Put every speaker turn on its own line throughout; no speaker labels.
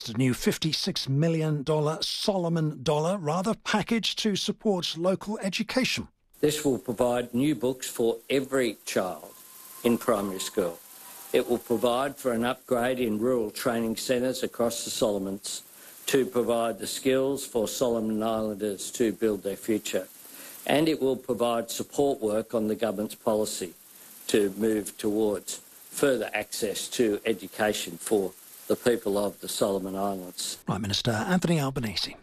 A new $56 million Solomon Dollar package to support local education.
This will provide new books for every child in primary school. It will provide for an upgrade in rural training centres across the Solomons to provide the skills for Solomon Islanders to build their future. And it will provide support work on the government's policy to move towards further access to education for the people of the Solomon Islands.
Prime Minister Anthony Albanese.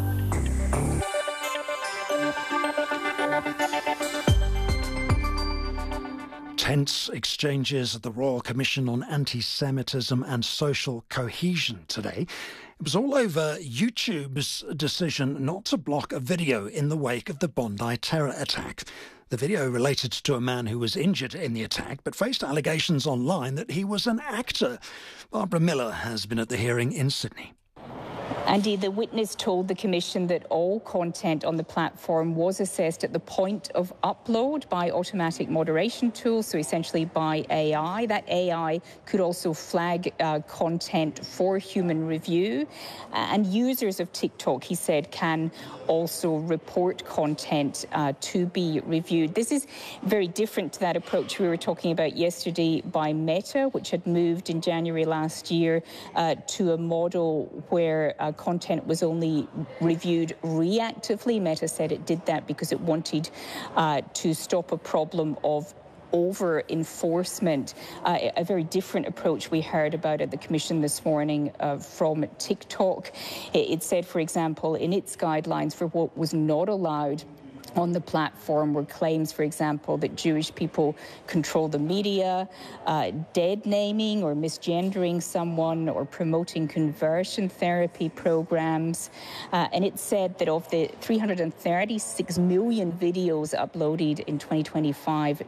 Tense exchanges at the Royal Commission on Anti-Semitism and Social Cohesion today. It was all over YouTube's decision not to block a video in the wake of the Bondi terror attack. The video related to a man who was injured in the attack but faced allegations online that he was an actor. Barbara Miller has been at the hearing in Sydney.
Andy, the witness told the Commission that all content on the platform was assessed at the point of upload by automatic moderation tools, so essentially by AI. That AI could also flag content for human review. And users of TikTok, he said, can also report content to be reviewed. This is very different to that approach we were talking about yesterday by Meta, which had moved in January last year to a model where content was only reviewed reactively. Meta said it did that because it wanted to stop a problem of over-enforcement, a very different approach we heard about at the Commission this morning from TikTok. It said, for example, in its guidelines for what was not allowed on the platform were claims, for example, that Jewish people control the media, dead naming or misgendering someone, or promoting conversion therapy programs. And it said that of the 336 million videos uploaded in 2025,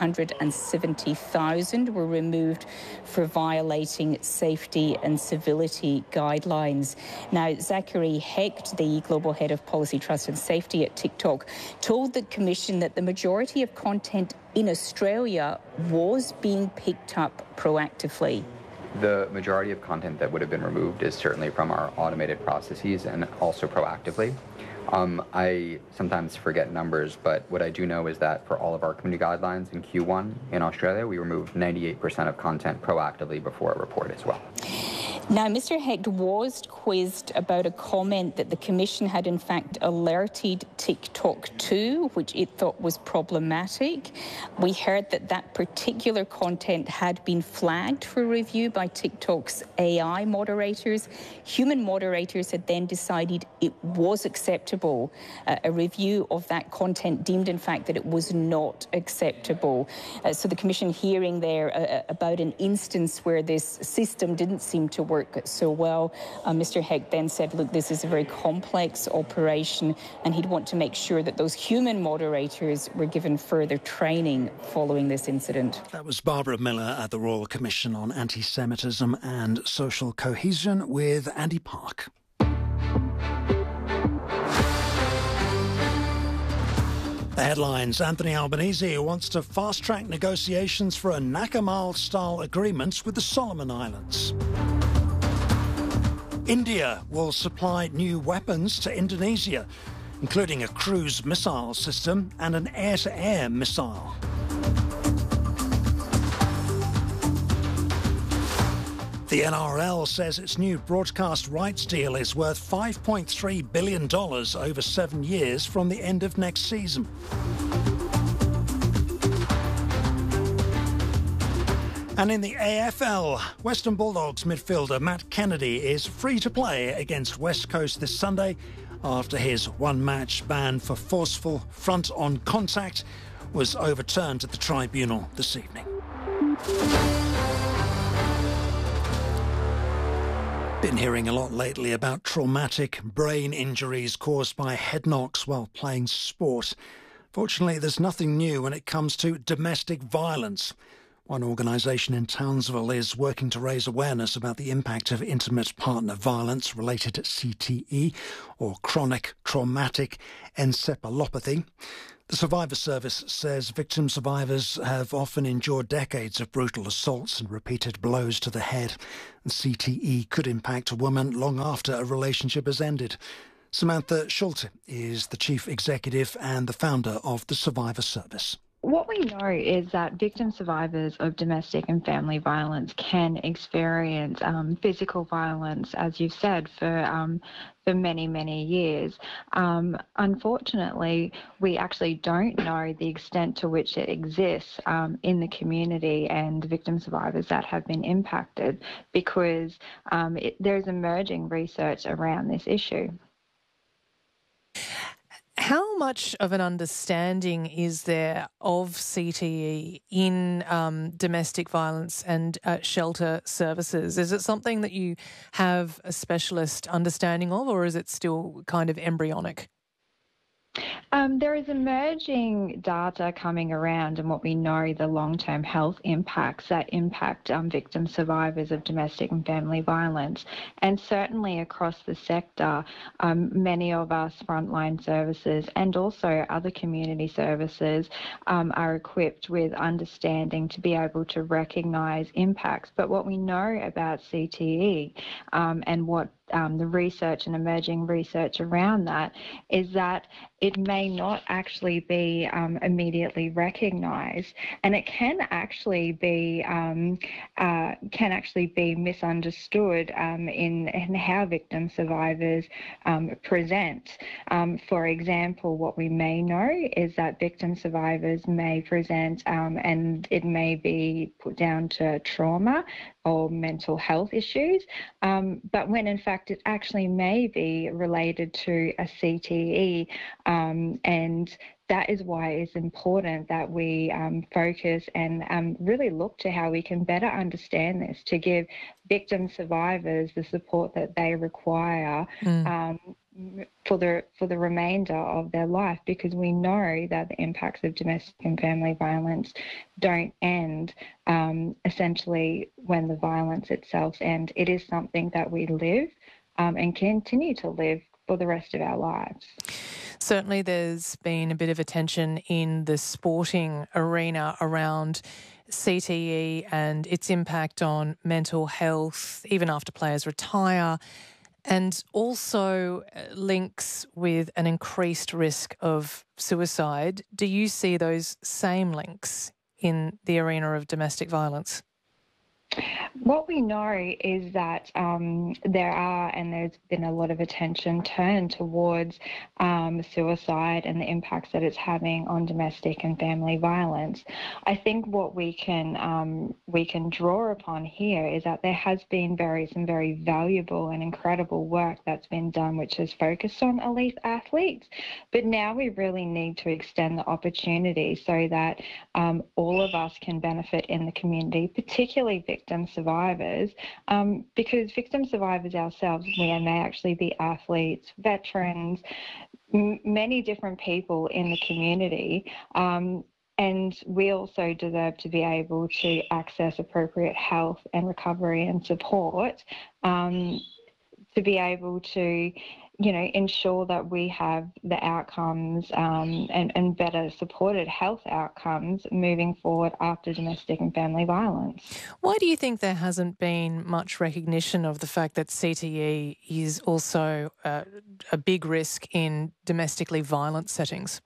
270,000 were removed for violating safety and civility guidelines. Now, Zachary Hecht, the Global Head of Policy, Trust and Safety at TikTok, told the Commission that the majority of content in Australia was being picked up proactively.
The majority of content that would have been removed is certainly from our automated processes and also proactively. I sometimes forget numbers, but what I do know is that for all of our community guidelines in Q1 in Australia, we removed 98% of content proactively before a report as well.
Now, Mr. Hecht was quizzed about a comment that the Commission had in fact alerted TikTok to, which it thought was problematic. We heard that that particular content had been flagged for review by TikTok's AI moderators. Human moderators had then decided it was acceptable. A review of that content deemed, in fact, that it was not acceptable. So the Commission hearing there about an instance where this system didn't seem to work so well. Mr. Hecht then said, look, this is a very complex operation, and he'd want to make sure that those human moderators were given further training following this incident.
That was Barbara Miller at the Royal Commission on Anti-Semitism and Social Cohesion with Andy Park. The headlines: Anthony Albanese wants to fast-track negotiations for a Nakamal-style agreement with the Solomon Islands. India will supply new weapons to Indonesia, including a cruise missile system and an air-to-air missile. The NRL says its new broadcast rights deal is worth $5.3 billion over 7 years from the end of next season. And in the AFL, Western Bulldogs midfielder Matt Kennedy is free to play against West Coast this Sunday after his one-match ban for forceful front-on contact was overturned at the tribunal this evening. Been hearing a lot lately about traumatic brain injuries caused by head knocks while playing sport. Fortunately, there's nothing new when it comes to domestic violence. One organisation in Townsville is working to raise awareness about the impact of intimate partner violence related to CTE, or chronic traumatic encephalopathy. The Survivor Service says victim survivors have often endured decades of brutal assaults and repeated blows to the head. And CTE could impact a woman long after a relationship has ended. Samantha Schulte is the Chief Executive and the founder of the Survivor Service.
What we know is that victim survivors of domestic and family violence can experience physical violence, as you've said, for many, many years. Unfortunately, we actually don't know the extent to which it exists in the community and victim survivors that have been impacted, because there's emerging research around this issue.
How much of an understanding is there of CTE in domestic violence and shelter services? Is it something that you have a specialist understanding of, or is it still kind of embryonic?
There is emerging data coming around, and what we know the long-term health impacts that impact victim survivors of domestic and family violence. And certainly across the sector, many of us frontline services and also other community services are equipped with understanding to be able to recognise impacts. But what we know about CTE and what the research and emerging research around that is that it may not actually be immediately recognised, and it can actually be misunderstood in how victim survivors present. For example, what we may know is that victim survivors may present and it may be put down to trauma or mental health issues, but when in fact it actually may be related to a CTE, and that is why it's important that we focus and really look to how we can better understand this to give victim survivors the support that they require for the remainder of their life, because we know that the impacts of domestic and family violence don't end essentially when the violence itself ends. It is something that we live and continue to live for the rest of our lives.
Certainly there's been a bit of attention in the sporting arena around CTE and its impact on mental health, even after players retire, and also links with an increased risk of suicide. Do you see those same links in the arena of domestic violence?
What we know is that there's been a lot of attention turned towards suicide and the impacts that it's having on domestic and family violence. I think what we can draw upon here is that there has been some very valuable and incredible work that's been done, which has focused on elite athletes. But now we really need to extend the opportunity so that all of us can benefit in the community, particularly victim survivors, because victim survivors ourselves, we may actually be athletes, veterans, many different people in the community, and we also deserve to be able to access appropriate health and recovery and support to be able to ensure that we have the outcomes and better supported health outcomes moving forward after domestic and family violence.
Why do you think there hasn't been much recognition of the fact that CTE is also a big risk in domestically violent settings?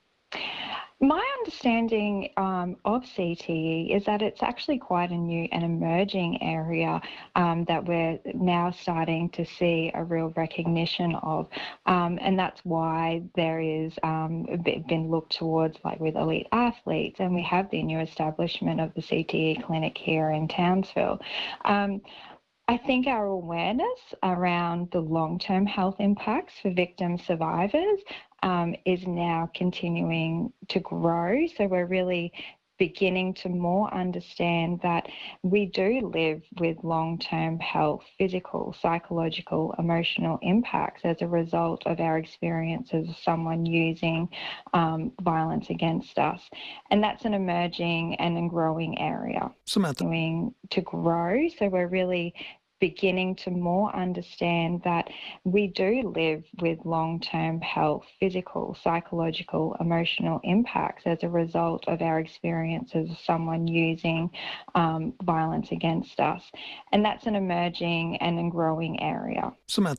My understanding of CTE is that it's actually quite a new and emerging area that we're now starting to see a real recognition of, and that's why there is been looked towards, like with elite athletes, and we have the new establishment of the CTE clinic here in Townsville. I think our awareness around the long-term health impacts for victim survivors is now continuing to grow. So we're really beginning to more understand that we do live with long-term health, physical, psychological, emotional impacts as a result of our experiences of someone using violence against us. And that's an emerging and growing area.
Samantha.
Continuing to grow. So we're really beginning to more understand that we do live with long-term health, physical, psychological, emotional impacts as a result of our experiences of someone using violence against us. And that's an emerging and a growing area.
Samantha